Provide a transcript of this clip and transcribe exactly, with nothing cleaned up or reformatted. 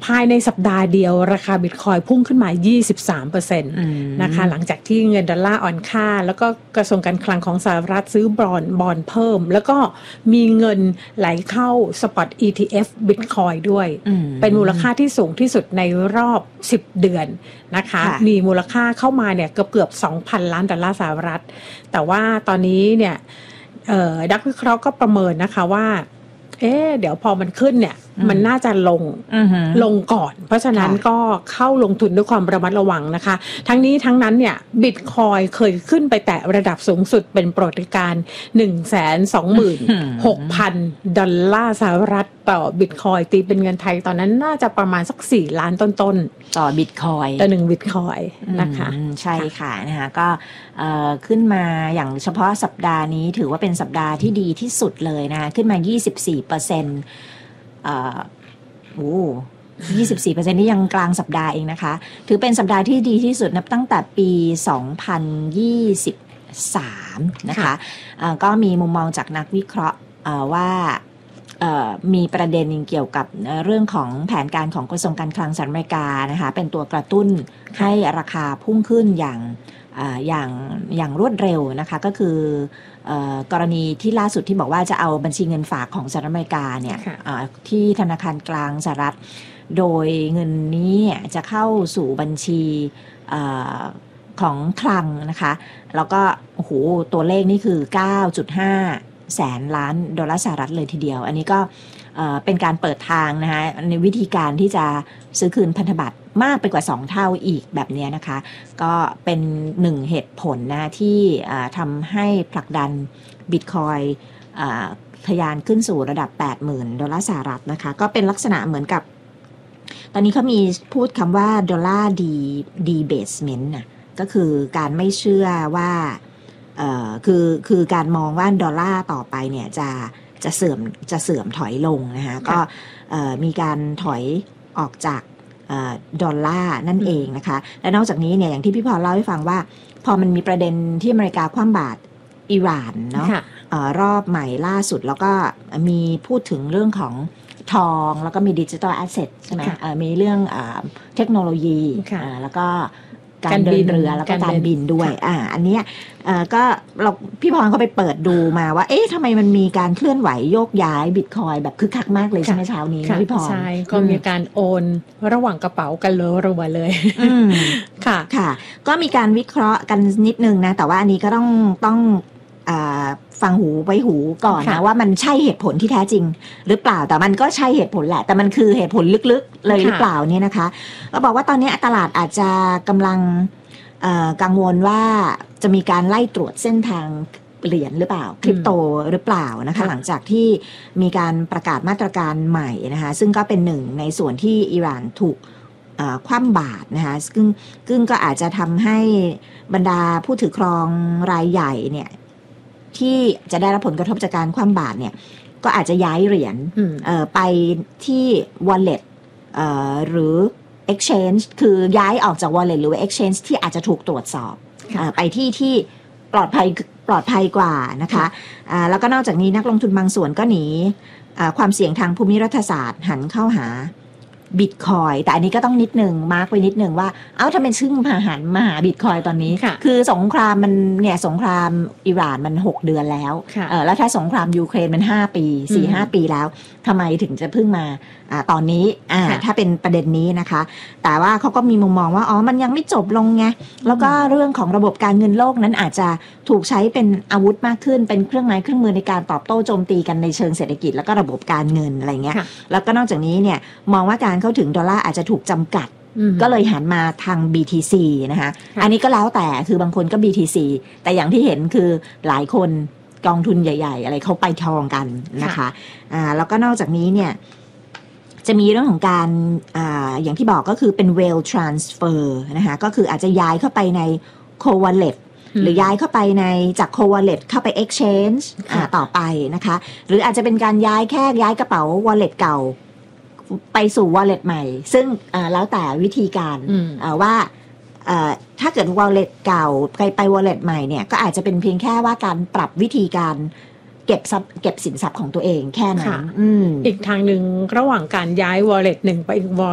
ภายในสัปดาห์เดียวราคาบิตคอยพุ่งขึ้นมา ยี่สิบสามเปอร์เซ็นต์ นะคะหลังจากที่เงินดอลลาร์อ่อนค่าแล้วก็กระทรวงการคลังของสหรัฐซื้อบอนด์บอนด์เพิ่มแล้วก็มีเงินไหลเข้าสปอต อี ที เอฟ Bitcoin ด้วยเป็นมูลค่าที่สูงที่สุดในรอบสิบเดือนนะคะมีมูลค่าเข้ามาเนี่ยเกือบเกือบ สองพัน ล้านดอลลาร์สหรัฐแต่ว่าตอนนี้เนี่ยนักวิเคราะห์ก็ประเมินนะคะว่าเอ๊ะเดี๋ยวพอมันขึ้นเนี่ยมันน่าจะลงลงก่อนเพราะฉะนั้นก็เข้าลงทุนด้วยความระมัดระวังนะคะทั้งนี้ทั้งนั้นเนี่ยบิตคอยเคยขึ้นไปแตะระดับสูงสุดเป็นประวัติการณ์ หนึ่งแสนสองหมื่นหกพัน ดอลลาร์สหรัฐต่อบิตคอยตีเป็นเงินไทยตอนนั้นน่าจะประมาณสักสี่ล้านต้นๆต่อบิตคอยต่อหนึ่งบิตคอยนะคะใช่ค่ะนะคะก็ขึ้นมาอย่างเฉพาะสัปดาห์นี้ถือว่าเป็นสัปดาห์ที่ดีที่สุดเลยนะคะขึ้นมา ยี่สิบสี่เปอร์เซ็นต์ เอ่อโอ้ ยี่สิบสี่เปอร์เซ็นต์ นี่ยังกลางสัปดาห์เองนะคะถือเป็นสัปดาห์ที่ดีที่สุดนับตั้งแต่ปีสองพันยี่สิบสามนะคะก็มีมุมมองจากนักวิเคราะห์ว่ามีประเด็นเกี่ยวกับเรื่องของแผนการของกระทรวงการคลังสหรัฐอเมริกานะคะเป็นตัวกระตุ้นให้ราคาพุ่งขึ้นอย่างอย่างอย่างรวดเร็วนะคะก็คือกรณีที่ล่าสุดที่บอกว่าจะเอาบัญชีเงินฝากของสหรัฐอเมริกาเนี่ยที่ธนาคารกลางสหรัฐโดยเงินนี้จะเข้าสู่บัญชีของคลังนะคะแล้วก็โอ้โหตัวเลขนี่คือ เก้าจุดห้า แสนล้านดอลลาร์สหรัฐเลยทีเดียวอันนี้ก็เป็นการเปิดทางนะคะในวิธีการที่จะซื้อคืนพันธบัตรมากไปกว่าสองเท่าอีกแบบนี้นะคะก็เป็นหนึ่งเหตุผลนะที่ทำให้ผลักดันบิตคอยทะยานขึ้นสู่ระดับ แปดหมื่น ดอลลาร์สหรัฐนะคะก็เป็นลักษณะเหมือนกับตอนนี้เขามีพูดคำว่าดอลลาร์ดีดีเบสเมนต์นะก็คือการไม่เชื่อว่าคือคือการมองว่าดอลลาร์ต่อไปเนี่ยจะจะเสื่อมจะเสื่อมถอยลงนะคะก็มีการถอยออกจากดอลลาร์นั่นเองนะคะและนอกจากนี้เนี่ยอย่างที่พี่พรเล่าให้ฟังว่าพอมันมีประเด็นที่อเมริกาคว่ำบาตรอิหร่านเนาะรอบใหม่ล่าสุดแล้วก็มีพูดถึงเรื่องของทองแล้วก็มีดิจิทัลแอสเซทใช่ไหมมีเรื่องเทคโนโลยีแล้วก็การเดินเรือแล้วก็การบินด้วยอ่าอันเนี้ยก็เราพี่พรก็ไปเปิดดูมาว่าเอ๊ะทำไมมันมีการเคลื่อนไหวโยกย้ายบิตคอยแบบคึกคักมากเลยใช่ไหมเช้านี้พี่พรใช่ก็มีการโอนระหว่างกระเป๋ากันเลยรัวเลยค่ะค่ะก็มีการวิเคราะห์กันนิดนึงนะแต่ว่าอันนี้ก็ต้องต้องฟังหูไว้หูก่อนนะว่ามันใช่เหตุผลที่แท้จริงหรือเปล่าแต่มันก็ใช่เหตุผลแหละแต่มันคือเหตุผลลึกๆเลยหรือเปล่าเนี่ยนะคะก็บอกว่าตอนนี้ตลาดอาจจะกำลังกังวลว่าจะมีการไล่ตรวจเส้นทางเหรียญหรือเปล่าคริปโตหรือเปล่านะคะหลังจากที่มีการประกาศมาตรการใหม่นะคะซึ่งก็เป็นหนึ่งในส่วนที่อิหร่านถูกคว่ำบาตรนะคะซึ่งซึ่งก็อาจจะทำให้บรรดาผู้ถือครองรายใหญ่เนี่ยที่จะได้รับผลกระทบจากการคว่ำบาตรเนี่ยก็อาจจะย้ายเหรียญไปที่ wallet หรือ exchange คือย้ายออกจาก wallet หรือ exchange ที่อาจจะถูกตรวจสอบไปที่ที่ปลอดภัยปลอดภัยกว่านะคะแล้วก็นอกจากนี้นักลงทุนบางส่วนก็หนีความเสี่ยงทางภูมิรัฐศาสตร์หันเข้าหาบิตคอยแต่อันนี้ก็ต้องนิดนึงมาร์กไว้นิดนึงว่าเอ้าทำไมซึ่งมาหันมาหาบิตคอยตอนนี้คือสงครามมันเนี่ยสงครามอิหร่านมันหกเดือนแล้วเออแล้วถ้าสงครามยูเครนมันห้าปี สี่ห้า ปีแล้วทำไมถึงจะเพิ่งมาอ่าตอนนี้อ่าถ้าเป็นประเด็นนี้นะคะแต่ว่าเขาก็มีมุมมองว่าอ๋อมันยังไม่จบลงไงแล้วก็เรื่องของระบบการเงินโลกนั้นอาจจะถูกใช้เป็นอาวุธมากขึ้นเป็นเครื่องไม้เครื่องมือในการตอบโต้โจมตีกันในเชิงเศรษฐกิจแล้วก็ระบบการเงินอะไรเงี้ยแล้วก็นอกจากนี้เนี่ยมองว่าการเข้าถึงดอลลาร์อาจจะถูกจำกัดก็เลยหันมาทาง บี ที ซี นะคะอันนี้ก็แล้วแต่คือบางคนก็ บี ที ซี แต่อย่างที่เห็นคือหลายคนกองทุนใหญ่ๆอะไรเขาไปทองกันนะคะอ่าแล้วก็นอกจากนี้เนี่ยจะมีเรื่องของการอ่าอย่างที่บอกก็คือเป็น wealth transfer นะคะก็คืออาจจะย้ายเข้าไปใน co-wallet หรือย้ายเข้าไปในจาก co-wallet เข้าไป exchange อ่าต่อไปนะคะหรืออาจจะเป็นการย้ายแค่ย้ายกระเป๋า wallet เก่าไปสู่ wallet ใหม่ซึ่งแล้วแต่วิธีการว่าถ้าเกิด wallet เก่าไปไป wallet ใหม่เนี่ยก็อาจจะเป็นเพียงแค่ว่าการปรับวิธีการเก็บทรัพย์เก็บสินทรัพย์ของตัวเองแค่นั้น อ, อีกทางหนึ่งระหว่างการย้าย wallet หนึ่งไปอีก